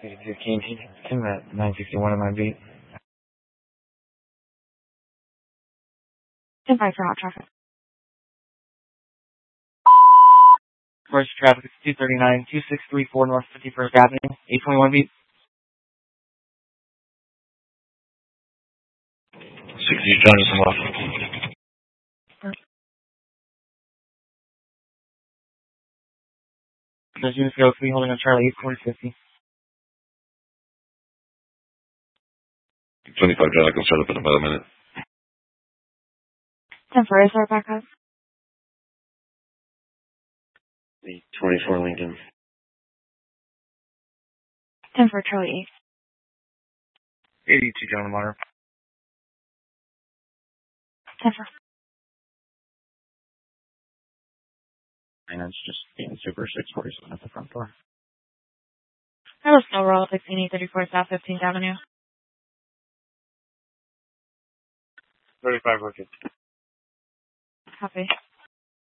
Tim at 961 on my beat. 10-5 for hot traffic. First traffic is 239, 2634 North 51st Avenue, 821 beat. 60 Johnson off. There's units go 3 holding on Charlie 84050. 25 John, I can start up in about a minute. 10-4 is our backup. The 24 Lincoln. 10-4 Charlie 8. 82 John Lamar. 10-4. And it's just being super 647 at the front door. I was still roll 1634 South 15th Avenue. 35 Wicked. Copy.